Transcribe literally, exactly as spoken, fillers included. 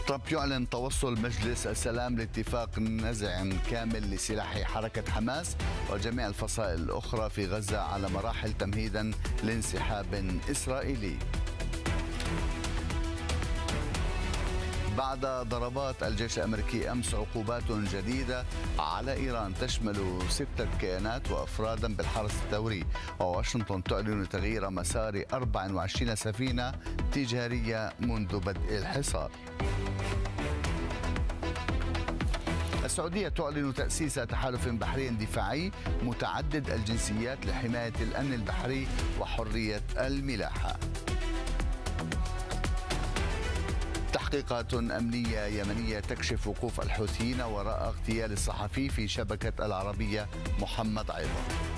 ترامب يعلن توصل مجلس السلام لاتفاق نزع كامل لسلاح حركة حماس وجميع الفصائل الأخرى في غزة على مراحل تمهيدا لانسحاب إسرائيلي. بعد ضربات الجيش الأمريكي أمس عقوبات جديدة على إيران تشمل ستة كيانات وأفرادا بالحرس الثوري، وواشنطن تعلن تغيير مسار أربع وعشرين سفينة تجارية منذ بدء الحصار. السعودية تعلن تأسيس تحالف بحري دفاعي متعدد الجنسيات لحماية الأمن البحري وحرية الملاحة. تحقيقات أمنية يمنية تكشف وقوف الحوثيين وراء اغتيال الصحفي في شبكة العربية محمد عيضة.